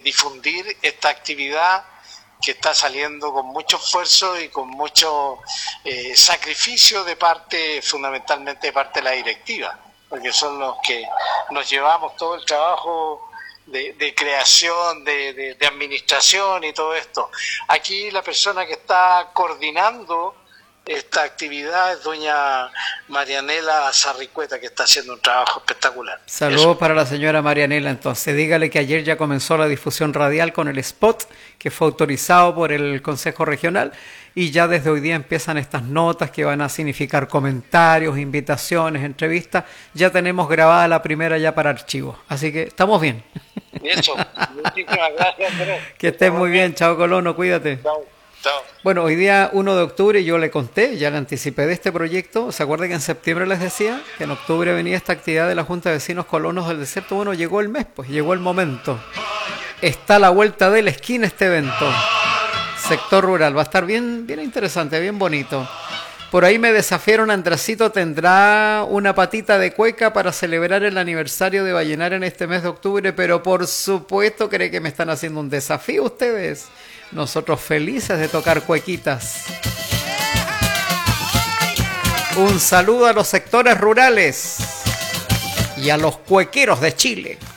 difundir esta actividad que está saliendo con mucho esfuerzo y con mucho sacrificio fundamentalmente de parte de la directiva, porque son los que nos llevamos todo el trabajo de creación, de administración y todo esto. Aquí la persona que está coordinando esta actividad es doña Marianela Sarricueta, que está haciendo un trabajo espectacular. Saludos para la señora Marianela. Entonces, dígale que ayer ya comenzó la difusión radial con el spot que fue autorizado por el Consejo Regional, y ya desde hoy día empiezan estas notas que van a significar comentarios, invitaciones, entrevistas. Ya tenemos grabada la primera ya para archivos, así que estamos bien. Eso, muchísimas gracias, Andrés. Que estés muy bien. Chao, Colono, cuídate. Chao. Chao. Bueno, hoy día 1 de octubre yo le conté, ya le anticipé de este proyecto. ¿Se acuerda que en septiembre les decía que en octubre venía esta actividad de la Junta de Vecinos Colonos del Desierto? Bueno, llegó el mes, pues llegó el momento. Está a la vuelta de la esquina este evento. Sector rural, va a estar bien interesante, bien bonito. Por ahí me desafiaron, Andresito tendrá una patita de cueca para celebrar el aniversario de Vallenar en este mes de octubre, pero por supuesto cree que me están haciendo un desafío ustedes. Nosotros felices de tocar cuequitas. Un saludo a los sectores rurales y a los cuequeros de Chile.